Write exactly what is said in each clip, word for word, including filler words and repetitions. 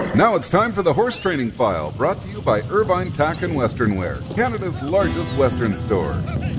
Now it's time for the Horse Training File, brought to you by Irvine Tack and Western Wear, Canada's largest Western store.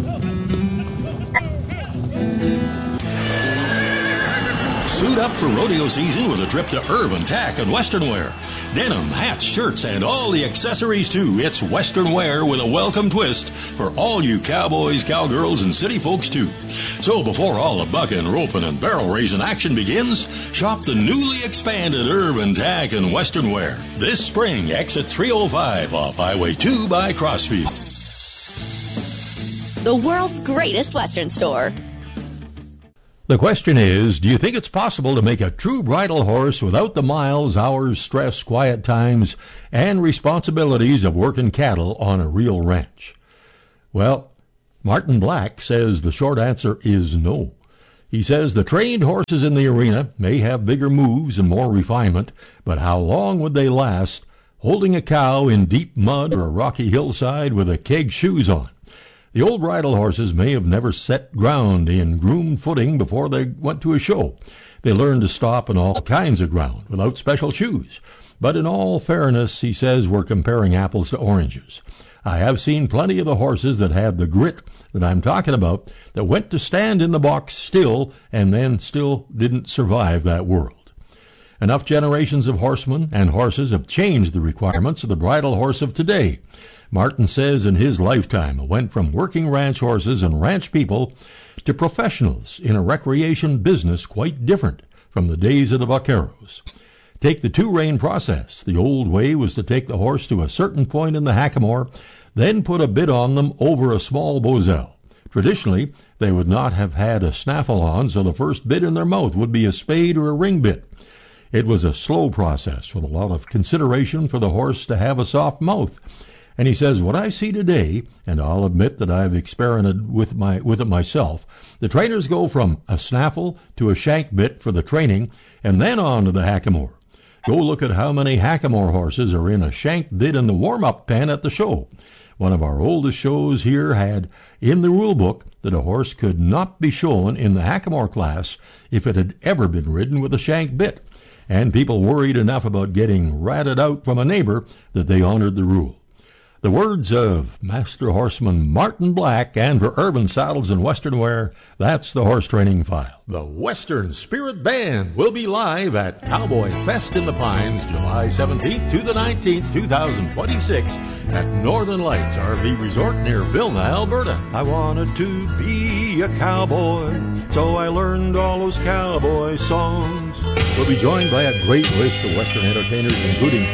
Suit up for rodeo season with a trip to Irvine Tack and Western Wear. Denim, hats, shirts, and all the accessories too. It's Western Wear with a welcome twist for all you cowboys, cowgirls, and city folks too. So before all the bucking, roping, and barrel raising action begins, shop the newly expanded Irvine Tack and Western Wear this spring. Exit three oh five off Highway two by Crossfield. The world's greatest Western store. The question is, do you think it's possible to make a true bridle horse without the miles, hours, stress, quiet times, and responsibilities of working cattle on a real ranch? Well, Martin Black says the short answer is no. He says the trained horses in the arena may have bigger moves and more refinement, but how long would they last holding a cow in deep mud or a rocky hillside with a keg shoes on? The old bridle horses may have never set ground in groomed footing before they went to a show. They learned to stop on all kinds of ground without special shoes. But in all fairness, he says we're comparing apples to oranges. I have seen plenty of the horses that had the grit that I'm talking about that went to stand in the box still and then still didn't survive that world. Enough generations of horsemen and horses have changed the requirements of the bridle horse of today. Martin says in his lifetime it went from working ranch horses and ranch people to professionals in a recreation business quite different from the days of the vaqueros. Take the two-rein process. The old way was to take the horse to a certain point in the hackamore, then put a bit on them over a small bosel. Traditionally, they would not have had a snaffle on, so the first bit in their mouth would be a spade or a ring bit. It was a slow process with a lot of consideration for the horse to have a soft mouth. And he says, what I see today, and I'll admit that I've experimented with my with it myself, the trainers go from a snaffle to a shank bit for the training, and then on to the hackamore. Go look at how many hackamore horses are in a shank bit in the warm-up pen at the show. One of our oldest shows here had in the rule book that a horse could not be shown in the hackamore class if it had ever been ridden with a shank bit. And people worried enough about getting ratted out from a neighbor that they honored the rule. The words of Master Horseman Martin Black, and for Irvine Saddles and Western Wear, that's the Horse Training File. The Western Spirit Band will be live at Cowboy Fest in the Pines, July seventeenth to the nineteenth, twenty twenty-six, at Northern Lights R V Resort near Vilna, Alberta. I wanted to be a cowboy, so I learned all those cowboy songs. We'll be joined by a great list of Western entertainers, including